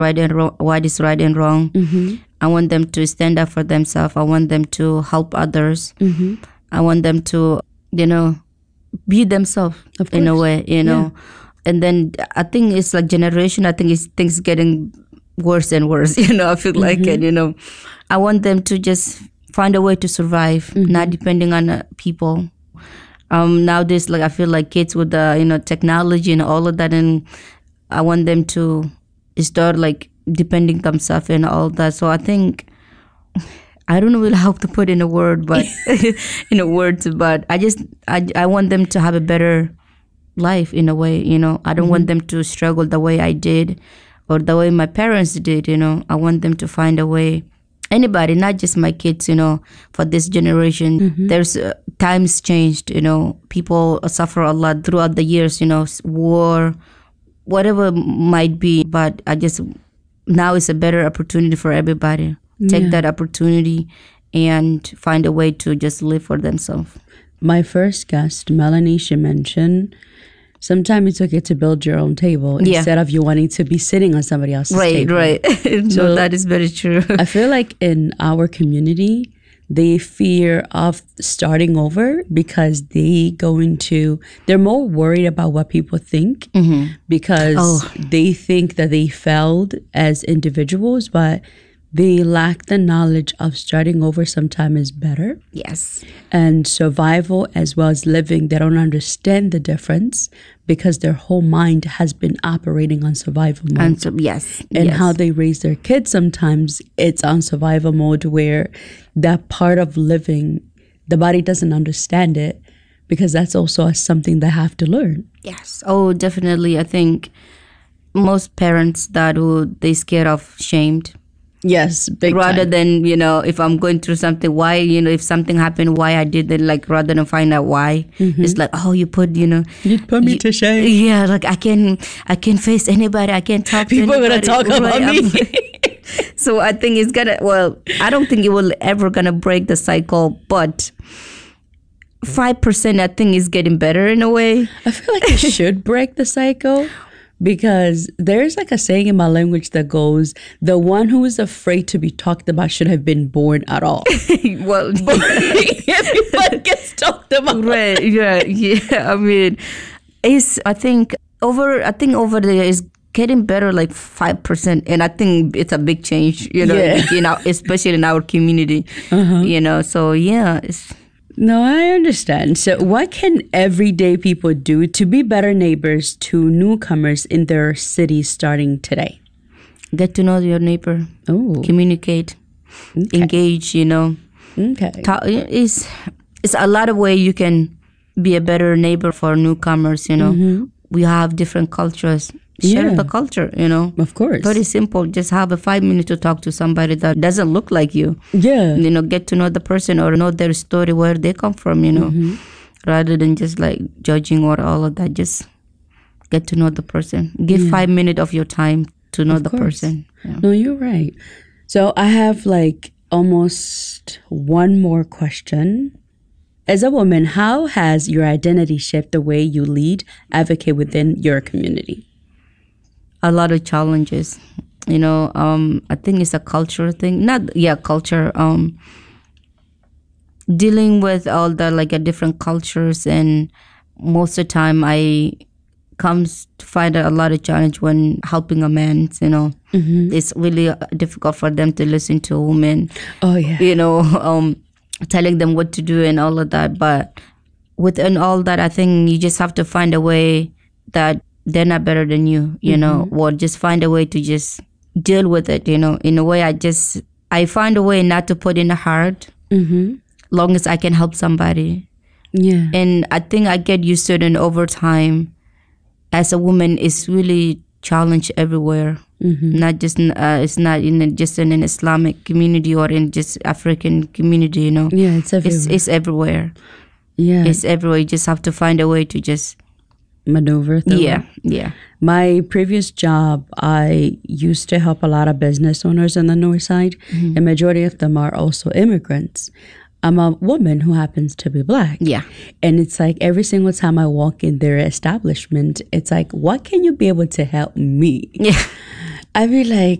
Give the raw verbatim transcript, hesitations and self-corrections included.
right and wrong, what is right and wrong. Mm-hmm. I want them to stand up for themselves. I want them to help others. Mm-hmm. I want them to, you know, be themselves in a way, you know. Yeah. And then I think it's like generation, I think it's things getting worse and worse, you know, I feel like mm-hmm. it, you know. I want them to just find a way to survive, mm-hmm. not depending on uh, people. Um, nowadays, like I feel like kids with the, you know, technology and all of that, and I want them to start like depending themselves and all that. So I think, I don't know really how to put in a word, but in a words, but I just, I, I want them to have a better life in a way, you know. I don't mm-hmm. want them to struggle the way I did or the way my parents did, you know. I want them to find a way. Anybody, not just my kids, you know, for this generation. Mm-hmm. There's uh, times changed, you know. People suffer a lot throughout the years, you know, war, whatever might be. But I just, now is a better opportunity for everybody. Take yeah. that opportunity and find a way to just live for themselves. My first guest, Melanie, she mentioned sometimes it's okay to build your own table yeah. instead of you wanting to be sitting on somebody else's right, table. Right, right. So no, that is very true. I feel like in our community, they fear of starting over because they going to, they're more worried about what people think mm-hmm. because oh. they think that they failed as individuals, but they lack the knowledge of starting over sometime is better. Yes. And survival as well as living, they don't understand the difference because their whole mind has been operating on survival mode. And so, yes. And yes. how they raise their kids sometimes, it's on survival mode where that part of living, the body doesn't understand it because that's also something they have to learn. Yes. Oh, definitely. I think most parents that who they scared of shamed. Yes, big rather time. than, you know, if I'm going through something, why, you know, if something happened, why I did it, like, rather than find out why. Mm-hmm. It's like, oh, you put, you know. You put me you, to shame. Yeah, like, I can't, I can't face anybody. I can't talk People to anybody. People are going to talk right, about me. So I think it's going to, well, I don't think it will ever going to break the cycle, but five percent I think is getting better in a way. I feel like it should break the cycle. Because there's like a saying in my language that goes, the one who is afraid to be talked about should have been born at all. Well, everybody gets talked about. Right, yeah, yeah. I mean, it's, I think over, I think over there is getting better like five percent. And I think it's a big change, you know, yeah. you know, especially in our community, uh-huh. you know, so yeah, it's. No, I understand. So what can everyday people do to be better neighbors to newcomers in their cities starting today? Get to know your neighbor. Oh. Communicate. Okay. Engage, you know. Okay. Talk, it's, it's a lot of ways you can be a better neighbor for newcomers, you know. Mm-hmm. We have different cultures. Share yeah. the culture, you know. Of course. Very simple. Just have a five minutes to talk to somebody that doesn't look like you. Yeah. You know, get to know the person or know their story, where they come from, you know. Mm-hmm. Rather than just like judging or all of that. Just get to know the person. Give yeah. five minutes of your time to know of the course. person. Yeah. No, you're right. So I have like almost one more question. As a woman, how has your identity shaped the way you lead, advocate within your community? A lot of challenges, you know. Um, I think it's a culture thing. Not yeah, culture. Um, dealing with all the like a different cultures, and most of the time I comes to find a lot of challenge when helping a man. You know, mm-hmm. it's really difficult for them to listen to a woman. Oh yeah, you know, um, telling them what to do and all of that. But within all that, I think you just have to find a way that they're not better than you, you mm-hmm. know, or just find a way to just deal with it, you know. In a way, I just, I find a way not to put in a heart, mm-hmm. long as I can help somebody. Yeah. And I think I get used to it, and over time, as a woman, it's really challenged everywhere. Mm-hmm. Not just, uh, it's not in just in an Islamic community or in just African community, you know. Yeah, it's everywhere. It's, it's everywhere. Yeah. It's everywhere. You just have to find a way to just maneuver through. Yeah, yeah. My previous job, I used to help a lot of business owners on the north side. Mm-hmm. The majority of them are also immigrants. I'm a woman who happens to be Black. Yeah. And it's like every single time I walk in their establishment, it's like, what can you be able to help me? Yeah. I'd be like,